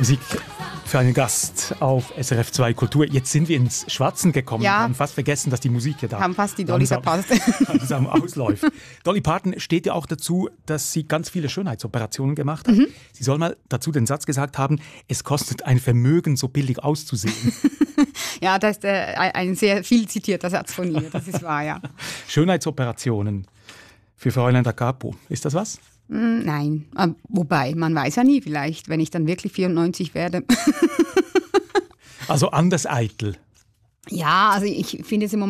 Musik für einen Gast auf SRF 2 Kultur. Jetzt sind wir ins Schwatzen gekommen. Ja. Wir haben fast vergessen, dass die Musik ja da Haben fast die Dolly verpasst. langsam ausläuft. Dolly Parton steht ja auch dazu, dass sie ganz viele Schönheitsoperationen gemacht hat. Sie soll mal dazu den Satz gesagt haben, es kostet ein Vermögen, so billig auszusehen. Ja, das ist ein sehr viel zitierter Satz von ihr, das ist wahr, ja. Schönheitsoperationen für Fräulein da Capo, ist das was? Nein, wobei, man weiß ja nie, vielleicht, wenn ich dann wirklich 94 werde. Also anders eitel. Ja, also ich finde es im Moment